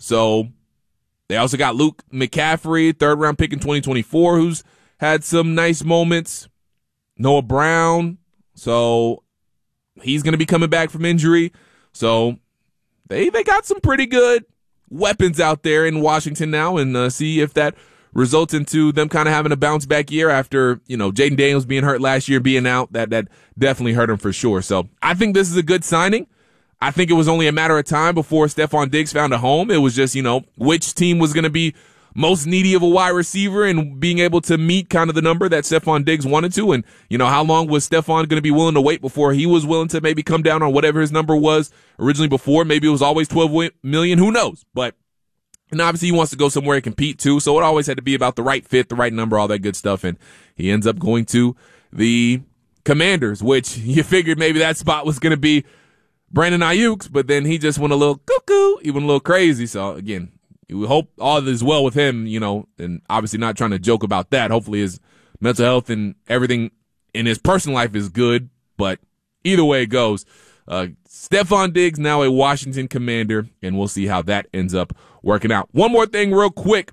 So they also got Luke McCaffrey, third-round pick in 2024, who's had some nice moments. Noah Brown, so he's going to be coming back from injury. So they got some pretty good weapons out there in Washington now, and see if that results into them kind of having a bounce-back year after, Jaden Daniels being hurt last year, being out. That definitely hurt him for sure. So I think this is a good signing. I think it was only a matter of time before Stephon Diggs found a home. It was just, which team was going to be most needy of a wide receiver and being able to meet kind of the number that Stephon Diggs wanted to. And, how long was Stephon going to be willing to wait before he was willing to maybe come down on whatever his number was originally before? Maybe it was always $12 million. Who knows? But, and obviously he wants to go somewhere and compete too. So it always had to be about the right fit, the right number, all that good stuff. And he ends up going to the Commanders, which you figured maybe that spot was going to be Brandon Ayuk's, but then he just went a little cuckoo, he went a little crazy. So again, we hope all is well with him, and obviously not trying to joke about that. Hopefully his mental health and everything in his personal life is good, but either way it goes, Stephon Diggs now a Washington Commander, and we'll see how that ends up working out. One more thing real quick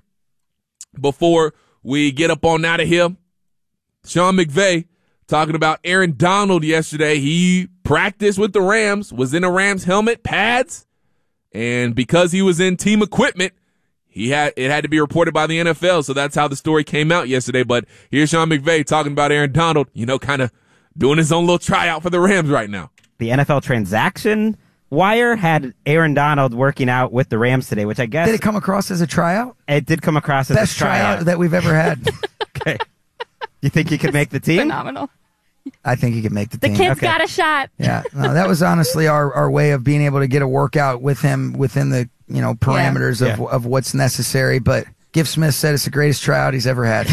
before we get up on out of here. Sean McVay talking about Aaron Donald yesterday. He practiced with the Rams, was in a Rams helmet, pads, and because he was in team equipment, it had to be reported by the NFL, so that's how the story came out yesterday. But here's Sean McVay talking about Aaron Donald, kind of doing his own little tryout for the Rams right now. The NFL transaction wire had Aaron Donald working out with the Rams today, which I guess... Did it come across as a tryout? It did come across as Best a tryout that we've ever had. Okay. You think he could make the team? Phenomenal. I think he could make the team. The kid's got a shot. Yeah, no, that was honestly our way of being able to get a workout with him within the parameters of what's necessary. But Gift Smith said it's the greatest tryout he's ever had.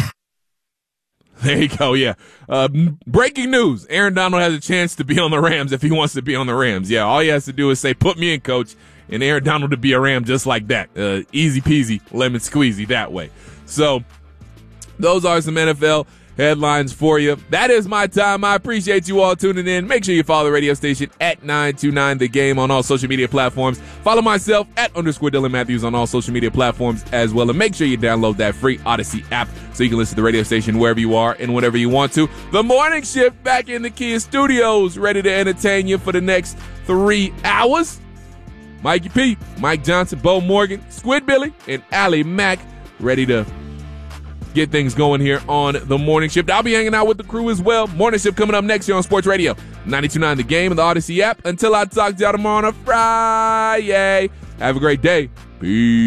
There you go, yeah. Breaking news. Aaron Donald has a chance to be on the Rams if he wants to be on the Rams. Yeah, all he has to do is say, put me in, coach, and Aaron Donald to be a Ram just like that. Easy peasy, lemon squeezy that way. So those are some NFL headlines for you. That is my time. I appreciate you all tuning in. Make sure you follow the radio station at 929 The Game on all social media platforms. Follow myself at _Dylan Matthews on all social media platforms as well. And make sure you download that free Odyssey app so you can listen to the radio station wherever you are and whenever you want to. The Morning Shift back in the Kia Studios, ready to entertain you for the next 3 hours. Mikey P, Mike Johnson, Bo Morgan, Squid Billy, and Allie Mack ready to get things going here on the Morning Shift. I'll be hanging out with the crew as well. Morning Shift coming up next here on Sports Radio 92.9 The Game and the Odyssey app. Until I talk to y'all tomorrow on a Friday, have a great day. Peace.